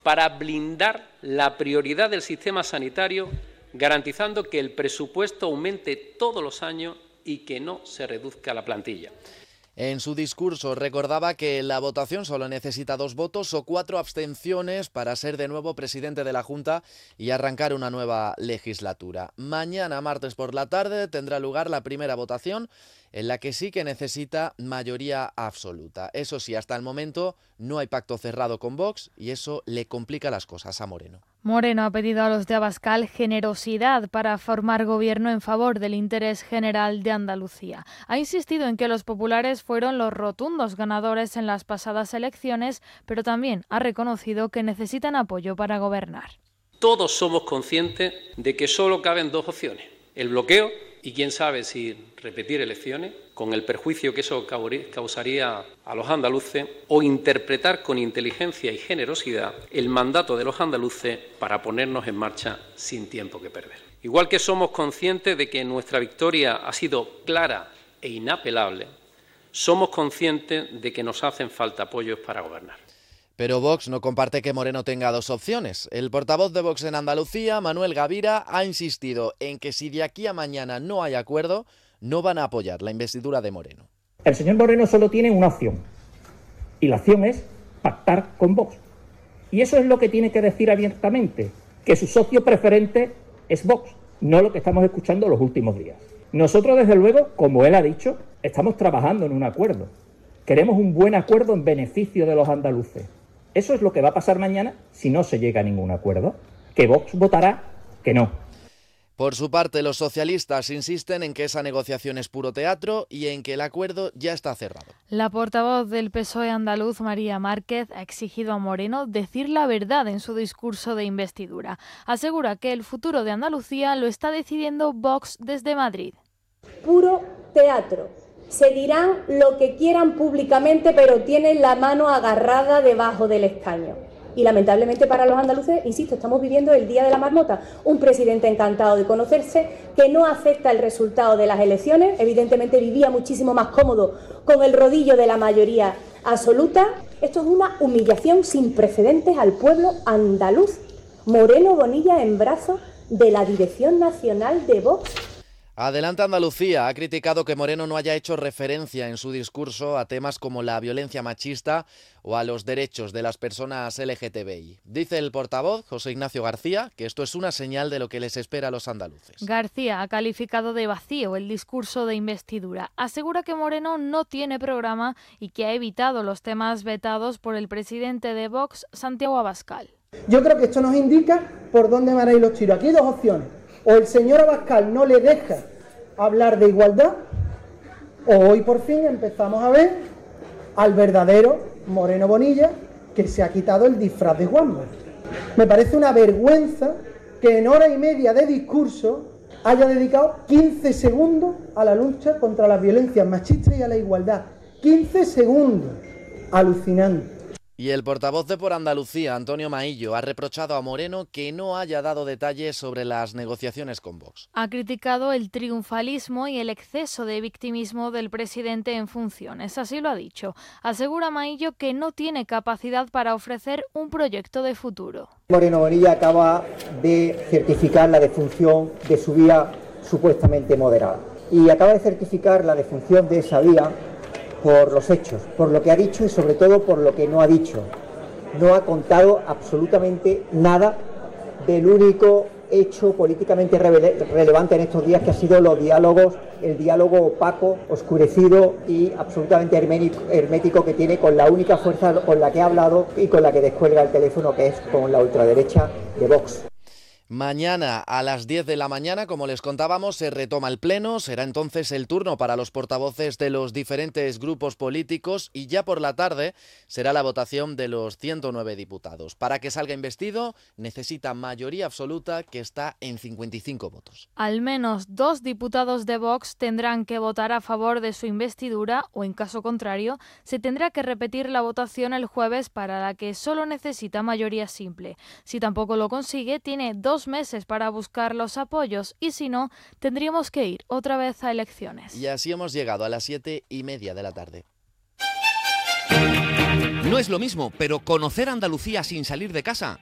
para blindar la prioridad del sistema sanitario, garantizando que el presupuesto aumente todos los años y que no se reduzca la plantilla. En su discurso recordaba que la votación solo necesita 2 votos o 4 abstenciones para ser de nuevo presidente de la Junta y arrancar una nueva legislatura. Mañana, martes por la tarde, tendrá lugar la primera votación en la que sí que necesita mayoría absoluta. Eso sí, hasta el momento no hay pacto cerrado con Vox y eso le complica las cosas a Moreno. Moreno ha pedido a los de Abascal generosidad para formar gobierno en favor del interés general de Andalucía. Ha insistido en que los populares fueron los rotundos ganadores en las pasadas elecciones, pero también ha reconocido que necesitan apoyo para gobernar. Todos somos conscientes de que solo caben 2 opciones: el bloqueo y quién sabe si repetir elecciones, con el perjuicio que eso causaría a los andaluces, o interpretar con inteligencia y generosidad el mandato de los andaluces para ponernos en marcha sin tiempo que perder. Igual que somos conscientes de que nuestra victoria ha sido clara e inapelable, somos conscientes de que nos hacen falta apoyos para gobernar. Pero Vox no comparte que Moreno tenga 2 opciones. El portavoz de Vox en Andalucía, Manuel Gavira, ha insistido en que si de aquí a mañana no hay acuerdo, no van a apoyar la investidura de Moreno. El señor Moreno solo tiene una opción, y la opción es pactar con Vox. Y eso es lo que tiene que decir abiertamente, que su socio preferente es Vox, no lo que estamos escuchando los últimos días. Nosotros, desde luego, como él ha dicho, estamos trabajando en un acuerdo. Queremos un buen acuerdo en beneficio de los andaluces. Eso es lo que va a pasar mañana si no se llega a ningún acuerdo, que Vox votará que no. Por su parte, los socialistas insisten en que esa negociación es puro teatro y en que el acuerdo ya está cerrado. La portavoz del PSOE andaluz, María Márquez, ha exigido a Moreno decir la verdad en su discurso de investidura. Asegura que el futuro de Andalucía lo está decidiendo Vox desde Madrid. Puro teatro. Se dirán lo que quieran públicamente, pero tienen la mano agarrada debajo del escaño. Y lamentablemente para los andaluces, insisto, estamos viviendo el día de la marmota. Un presidente encantado de conocerse, que no acepta el resultado de las elecciones, evidentemente vivía muchísimo más cómodo con el rodillo de la mayoría absoluta. Esto es una humillación sin precedentes al pueblo andaluz. Moreno Bonilla en brazos de la Dirección Nacional de Vox. Adelante Andalucía ha criticado que Moreno no haya hecho referencia en su discurso a temas como la violencia machista o a los derechos de las personas LGTBI. Dice el portavoz, José Ignacio García, que esto es una señal de lo que les espera a los andaluces. García ha calificado de vacío el discurso de investidura. Asegura que Moreno no tiene programa y que ha evitado los temas vetados por el presidente de Vox, Santiago Abascal. Yo creo que esto nos indica por dónde van a ir los tiros. Aquí hay 2 opciones. O el señor Abascal no le deja hablar de igualdad, o hoy por fin empezamos a ver al verdadero Moreno Bonilla, que se ha quitado el disfraz de Juanma. Me parece una vergüenza que en hora y media de discurso haya dedicado 15 segundos a la lucha contra las violencias machistas y a la igualdad. 15 segundos. Alucinante. Y el portavoz de Por Andalucía, Antonio Maillo, ha reprochado a Moreno que no haya dado detalles sobre las negociaciones con Vox. Ha criticado el triunfalismo y el exceso de victimismo del presidente en funciones, así lo ha dicho. Asegura Maillo que no tiene capacidad para ofrecer un proyecto de futuro. Moreno Bonilla acaba de certificar la defunción de su vía supuestamente moderada y acaba de certificar la defunción de esa vía por los hechos, por lo que ha dicho y sobre todo por lo que no ha dicho. No ha contado absolutamente nada del único hecho políticamente relevante en estos días, que ha sido el diálogo opaco, oscurecido y absolutamente hermético que tiene con la única fuerza con la que ha hablado y con la que descuelga el teléfono, que es con la ultraderecha de Vox. Mañana a las 10 de la mañana, como les contábamos, se retoma el pleno. Será entonces el turno para los portavoces de los diferentes grupos políticos y ya por la tarde será la votación de los 109 diputados. Para que salga investido necesita mayoría absoluta, que está en 55 votos. Al menos 2 diputados de Vox tendrán que votar a favor de su investidura o, en caso contrario, se tendrá que repetir la votación el jueves, para la que solo necesita mayoría simple. Si tampoco lo consigue, tiene 2 meses para buscar los apoyos y si no, tendríamos que ir otra vez a elecciones. Y así hemos llegado a las 7:30 de la tarde. No es lo mismo, pero conocer Andalucía sin salir de casa